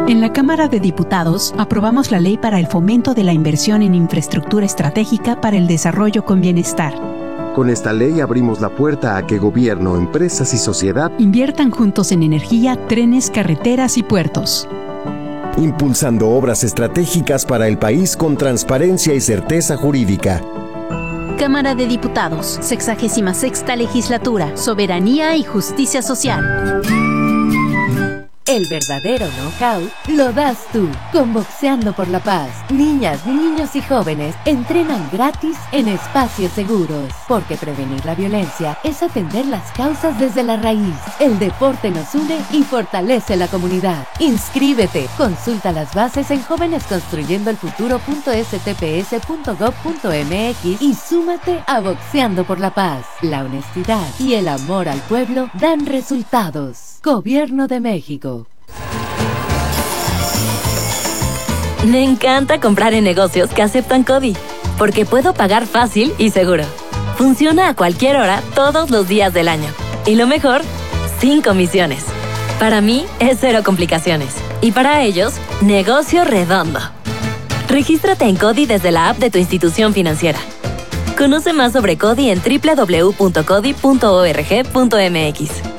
En la Cámara de Diputados aprobamos la Ley para el Fomento de la Inversión en Infraestructura Estratégica para el Desarrollo con Bienestar. Con esta ley abrimos la puerta a que gobierno, empresas y sociedad inviertan juntos en energía, trenes, carreteras y puertos, impulsando obras estratégicas para el país con transparencia y certeza jurídica. Cámara de Diputados, 66ª Legislatura, Soberanía y Justicia Social. El verdadero know-how lo das tú, con Boxeando por la Paz. Niñas, niños y jóvenes entrenan gratis en espacios seguros, porque prevenir la violencia es atender las causas desde la raíz. El deporte nos une y fortalece la comunidad. Inscríbete, consulta las bases en jovenesconstruyendoelfuturo.stps.gov.mx y súmate a Boxeando por la Paz. La honestidad y el amor al pueblo dan resultados. Gobierno de México. Me encanta comprar en negocios que aceptan CODI, porque puedo pagar fácil y seguro. Funciona a cualquier hora, todos los días del año. Y lo mejor, sin comisiones. Para mí, es cero complicaciones. Y para ellos, negocio redondo. Regístrate en CODI desde la app de tu institución financiera. Conoce más sobre CODI en www.codi.org.mx.